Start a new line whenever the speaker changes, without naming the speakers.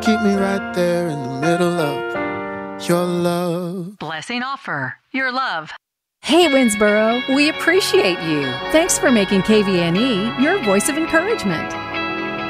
Keep me right there in the middle of your love.
Blessing offer. Your love.
Hey, Winsboro, we appreciate you. Thanks for making KVNE your voice of encouragement.